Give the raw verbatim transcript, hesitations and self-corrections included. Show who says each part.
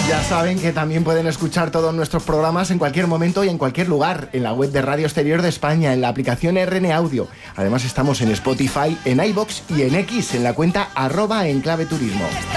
Speaker 1: Ya saben que también pueden escuchar todos nuestros programas en cualquier momento y en cualquier lugar, en la web de Radio Exterior de España, en la aplicación R N Audio. Además estamos en Spotify, en iVoox y en X, en la cuenta arroba Enclave Turismo.